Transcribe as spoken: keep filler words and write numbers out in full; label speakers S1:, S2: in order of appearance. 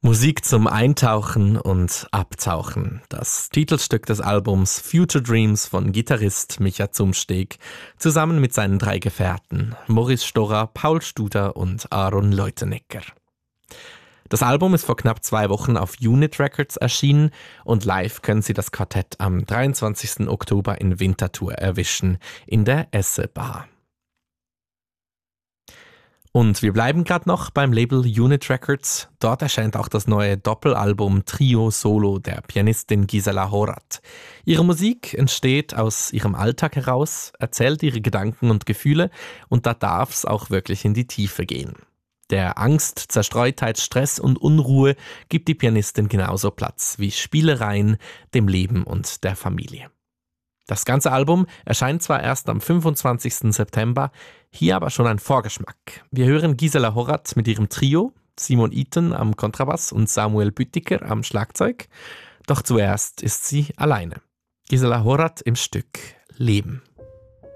S1: Musik zum Eintauchen und Abtauchen. Das Titelstück des Albums Future Dreams von Gitarrist Micha Zumsteg zusammen mit seinen drei Gefährten Maurice Storer, Paul Studer und Aaron Leutenegger. Das Album ist vor knapp zwei Wochen auf Unit Records erschienen und live können Sie das Quartett am dreiundzwanzigsten Oktober in Winterthur erwischen, in der Esse Bar. Und wir bleiben gerade noch beim Label Unit Records. Dort erscheint auch das neue Doppelalbum Trio Solo der Pianistin Gisela Horath. Ihre Musik entsteht aus ihrem Alltag heraus, erzählt ihre Gedanken und Gefühle und da darf es auch wirklich in die Tiefe gehen. Der Angst, Zerstreutheit, Stress und Unruhe gibt die Pianistin genauso Platz wie Spielereien, dem Leben und der Familie. Das ganze Album erscheint zwar erst am fünfundzwanzigsten September, hier aber schon ein Vorgeschmack. Wir hören Gisela Horath mit ihrem Trio, Simon Iten am Kontrabass und Samuel Büttiker am Schlagzeug. Doch zuerst ist sie alleine. Gisela Horath im Stück Leben.